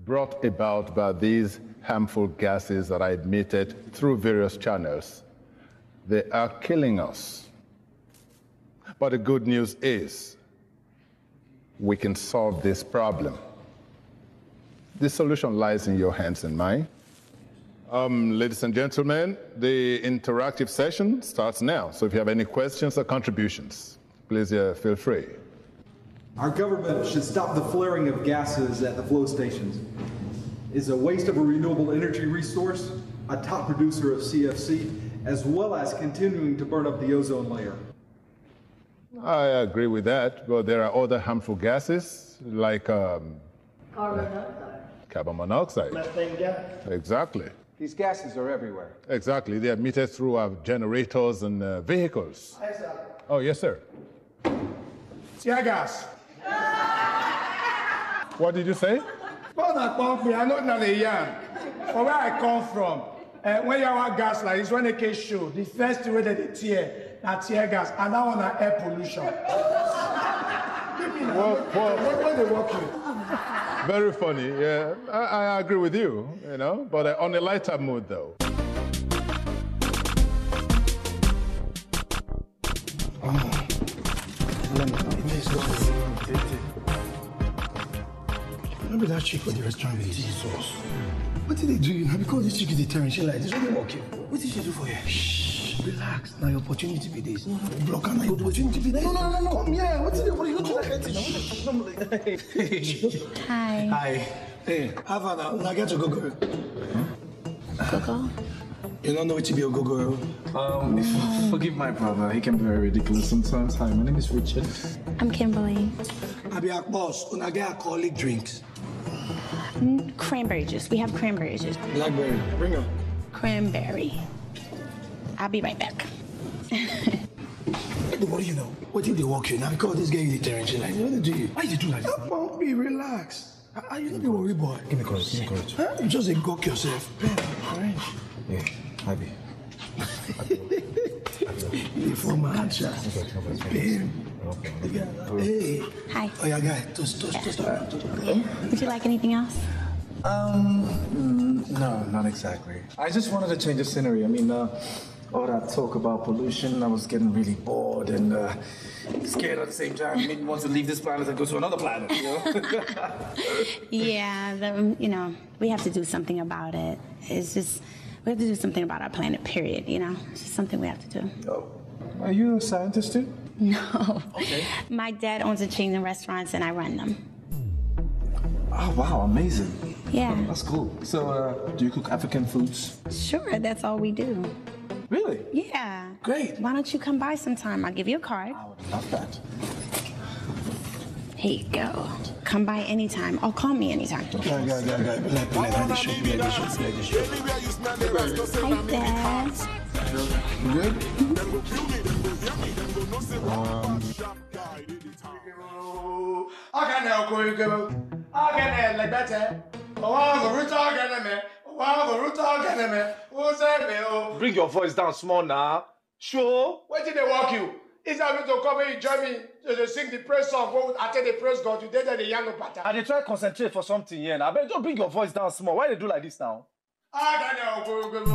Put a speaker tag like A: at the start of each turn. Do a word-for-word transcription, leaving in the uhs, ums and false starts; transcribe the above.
A: brought about by these harmful gases that are emitted through various channels. They are killing us. But the good news is we can solve this problem. The solution lies in your hands and mine. Um, ladies and gentlemen, the interactive session starts now. So if you have any questions or contributions, please uh, feel free.
B: Our government should stop the flaring of gases at the flow stations. It's a waste of a renewable energy resource, a top producer of C F C, as well as continuing to burn up the ozone layer.
A: I agree with that, but there are other harmful gases like um,
C: Carbon dioxide.
A: Carbon monoxide.
C: Methane gas.
A: Exactly.
D: These gases are everywhere.
A: Exactly. They are emitted through our generators and uh, vehicles.
C: Yes, sir.
A: Oh, yes, sir.
E: Tear gas.
A: What did you say?
E: Well, I know not a yarn. For where I come from, uh, when you have gas like this, when they can show, the first way that they tear, na tear gas, and that one na air pollution.
A: Well, well,
E: What, what they working?
A: very funny. Yeah, I, I agree with you. You know, but uh, on a lighter mood, though.
F: Remember that chick for the restaurant with the sauce? What did they do? Now because this chick is determined, she like this. What they working? What did she do for you? Shh, relax. Now your opportunity be this. No, no, block her. Now your opportunity be this. No, no, no, no. Come here. What did they? What are you doing like that?
G: Hi.
F: Hi. Hey, have fun now. Now get your go-go.
G: Go-go?
F: You don't know what to be a go-go.
D: Um, f- forgive my brother. He can be very ridiculous sometimes. Hi, my name is Richard.
G: I'm Kimberly.
F: I be a boss. When I get alcoholic drinks.
G: Mm, Cranberry juice. We have cranberry juice.
F: Blackberry. Bring her.
G: Cranberry. I'll be right back.
F: What do you know? What did they walk you now? Because this guy is determined, she like, what did they do you? Why did you do like that? Bumpy, relax. Are you not be worried, boy?
D: Give me courage. Give me courage.
F: Huh? You just a gawk yourself. Orange.
D: Yeah, I be.
F: You from my hand, sir. Hey.
G: Hi.
F: Oh, yeah, guy. Toast, toast, toast.
G: Would you like anything else?
D: Um, mm, no, not exactly. I just wanted to change the scenery. I mean, uh, all that talk about pollution, I was getting really bored and uh, scared at the same time. I didn't want to leave this planet and go to another planet, you know?
G: Yeah, the, you know, we have to do something about it. It's just, we have to do something about our planet, period, you know? It's just something we have to do.
D: Oh, are you a scientist too?
G: No.
D: Okay.
G: My dad owns a chain of restaurants and I run them.
D: Oh, wow, amazing.
G: Yeah.
D: That's cool. So, uh, do you cook African foods?
G: Sure, that's all we do.
D: Really?
G: Yeah.
D: Great.
G: Why don't you come by sometime? I'll give you a card.
D: I would love that.
G: Here you go. Come by anytime. Or call me anytime.
F: Guy, guy, guy, guy. Like, like, like the show, like the show, like the show.
G: Hi, Dad.
F: You good?
D: Um,
E: Okay, now go, go. Okay, now like that, eh? Oh, go root again, man. Oh, go root again, man. Who's that, man?
H: Bring your voice down small now. Sure.
E: Where did they walk you? Is that to come and join me to sing the praise song? Go attend the praise God. You did the young pattern.
H: I dey try concentrate for something here now. I beg, don't bring your voice down small. Why they do like this now?
E: Okay, now go, go, go.